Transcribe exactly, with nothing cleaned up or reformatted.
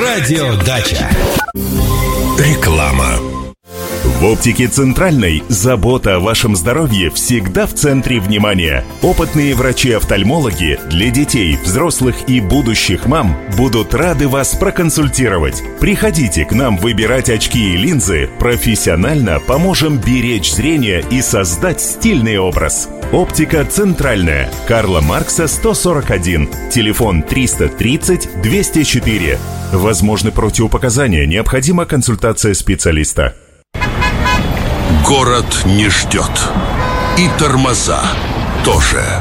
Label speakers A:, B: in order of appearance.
A: Радиодача.
B: Реклама. В оптике «Центральной» забота о вашем здоровье всегда в центре внимания. Опытные врачи-офтальмологи для детей, взрослых и будущих мам будут рады вас проконсультировать. Приходите к нам выбирать очки и линзы. Профессионально поможем беречь зрение и создать стильный образ. Оптика «Центральная». Карла Маркса, сто сорок один. Телефон триста тридцать двести четыре. Возможны противопоказания. Необходима консультация специалиста.
C: Город не ждет. И тормоза тоже.